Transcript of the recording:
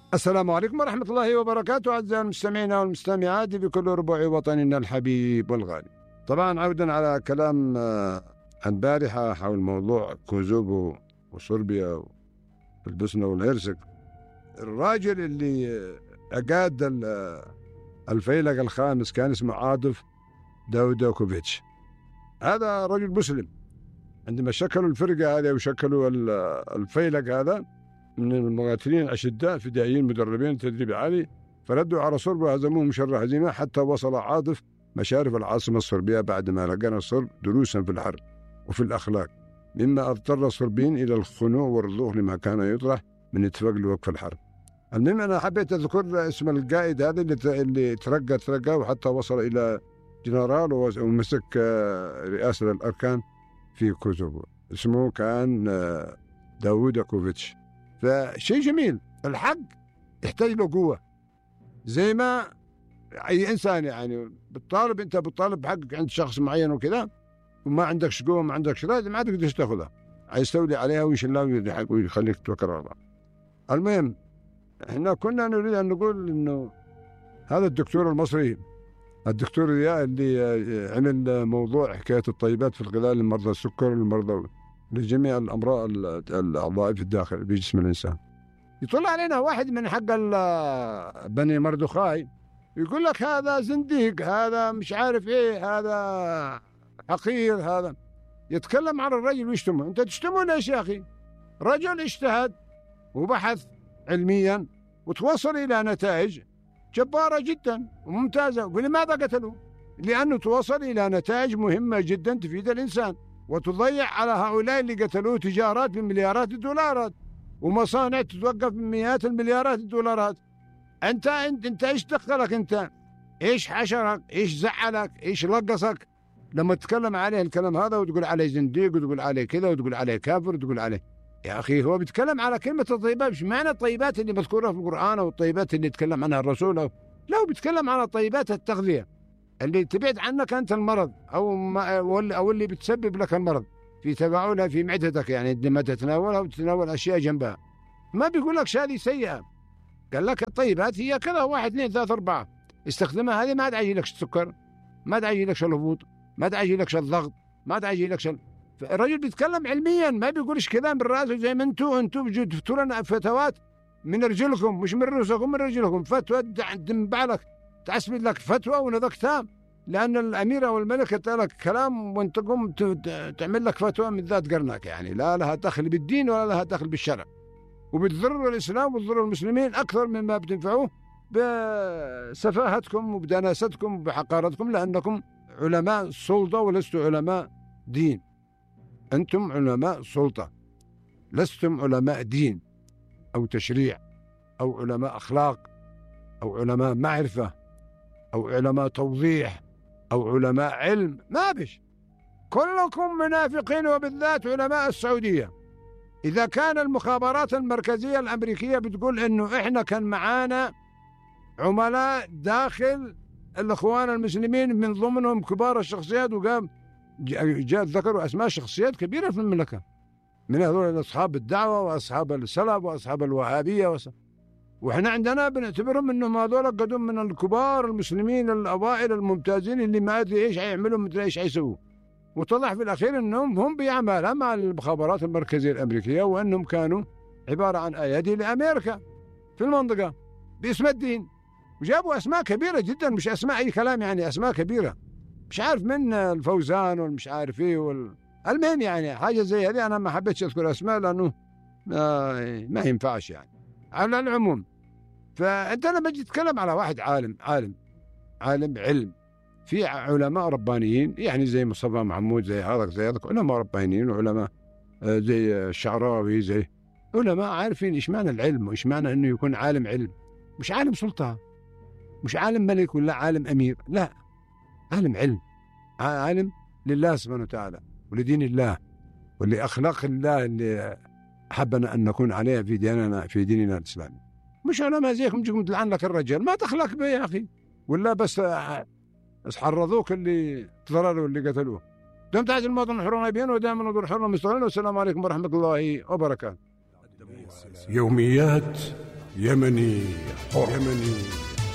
السلام عليكم ورحمة الله وبركاته أعزائي المستمعين والمستمعات بكل ربوع وطننا الحبيب والغالي. طبعا عودا على كلام البارحة حول موضوع كوزوفو وصربيا والبوسنة والهرسك. الراجل اللي أقاد الفيلق الخامس كان اسمه عاطف داودوكوفيتش. هذا رجل مسلم. عندما شكلوا الفرقة هذه وشكلوا الفيلق هذا من المقاتلين الأشداء فدائيين مدربين تدريب عالي، فردوا على صربيا وهزموهم شر هزيمة حتى وصل عاطف مشارف العاصمة الصربية بعدما لقنا الصرب دروسا في الحرب وفي الأخلاق، مما اضطر الصربيين إلى الخنوع والرضوخ لما كان يطرح من اتفاق لوقف الحرب. المهم أنا حبيت أذكر اسم القائد هذا اللي ترقى وحتى وصل إلى جنرال ومسك رئاسة الأركان في كوزوفو. اسمه كان داودوكوفيتش. فشيء جميل. الحق يحتاج له قوة زي ما أي إنسان، يعني أنت بتطالب بحقك عند شخص معين وكذا وما عندكش قوة ما عندكش رأي ما تقدرش تاخذها، يستولي عليها ويشلها ويخليك توكل على الله. المهم احنا كنا نريد أن نقول إنه هذا الدكتور المصري الدكتور رياء اللي عمل موضوع حكاية الطيبات في الغذاء لمرضى السكر والمرضى لجميع الأمراض الأعضاء في الداخل في جسم الإنسان، يطلع علينا واحد من حق بني مردخاي يقول لك هذا زنديق، هذا مش عارف ايه، هذا حقير، هذا يتكلم عن الرجل ويشتمه. انت تشتمه ليش يا اخي؟ رجل اجتهد وبحث علميا وتوصل الى نتائج جبارة جدا وممتازة. ولماذا قتلوه؟ لأنه توصل إلى نتائج مهمة جدا تفيد الإنسان، وتضيع على هؤلاء اللي قتلوه تجارات بمليارات الدولارات ومصانع تتوقف بمئات المليارات الدولارات. أنت إيش دخلك؟ أنت إيش حشرك؟ إيش زعلك؟ إيش لقصك لما تتكلم عليه الكلام هذا وتقول عليه زنديق وتقول عليه كذا وتقول عليه كافر وتقول عليه؟ يا أخي هو بيتكلم على كلمة الطيبات. مش معنى الطيبات اللي مذكورة في القرآن أو الطيبات اللي يتكلم عنها الرسول، لا، بيتكلم على طيبات التغذية اللي تبعد عنك أنت المرض أو اللي بتسبب لك المرض في تفاعلها في معدتك، يعني لما تتناولها وتتناول أشياء جنبها. ما بيقول لك هذه سيئة، قال لك الطيبات هي كذا 1 2 3 4 استخدمها. هذه ما تعجي لك السكر، ما تعجي لك الهبوط، ما تعجي لك الضغط، ما تعجي لك الرجل بيتكلم علميا، ما بيقولش كلام بالراس زي ما انتم بتفتوا لنا فتوات من رجلكم، مش من رؤوسكم، من رجلكم. فتوى تنبع لك تعسبد لك فتوى ونذقتها لأن الأميرة والملكة تقول لك كلام وانت قم تعمل لك فتوى من ذات قرنك، يعني لا لها دخل بالدين ولا لها دخل بالشرع، وبتضر الإسلام وبتضر المسلمين أكثر مما بتنفعوه بسفاهتكم وبدناستكم وبحقارتكم، لأنكم علماء سلطة ولستوا علماء دين. أنتم علماء سلطة، لستم علماء دين أو تشريع أو علماء أخلاق أو علماء معرفة أو علماء توضيح أو علماء علم. ما بش، كلكم منافقين، وبالذات علماء السعودية. إذا كان المخابرات المركزية الأمريكية بتقول إنه إحنا كان معانا عملاء داخل الإخوان المسلمين من ضمنهم كبار الشخصيات، وقام جاء ذكروا أسماء شخصيات كبيرة في المملكة من هذول أصحاب الدعوة وأصحاب السلف وأصحاب الوهابية وإحنا عندنا بنعتبرهم إنهم هذول قدوم من الكبار المسلمين الأوائل الممتازين اللي ما أدري إيش هيعملوا مدري إيش هيسووا. واتضح في الأخير إنهم هم بيعملوا مع المخابرات المركزية الأمريكية، وإنهم كانوا عبارة عن أيادي لأمريكا في المنطقة باسم الدين، وجابوا أسماء كبيرة جدا، مش أسماء أي كلام، يعني أسماء كبيرة مش عارف من الفوزان والمش عارف ايه المهم يعني حاجة زي هذه. أنا ما حبيتش أذكر أسماء لأنه ما ينفعش يعني على العموم. فأنت لما تجي تتكلم على واحد عالم علم، في علماء ربانيين يعني زي مصطفى محمود زي هذاك علماء ربانيين، وعلماء زي الشعراوي، زي علماء عارفين إيش معنى العلم وإيش معنى إنه يكون عالم علم، مش عالم سلطة، مش عالم ملك ولا عالم أمير، لا، عالم علم، عالم لله سبحانه وتعالى ولدين الله ولأخلاق الله اللي حبنا أن نكون عليها في ديننا الإسلامي. مش علماء زيكم تجيكم تلعن لك الرجال، ما تخلق به يا أخي، ولا بس حرضوك اللي ضرروا اللي قتلوه. دمت عز المواطن الحر نبيا ودائما نظر حر مستقلين. والسلام عليكم ورحمة الله وبركاته. يوميات يمني حر. يمني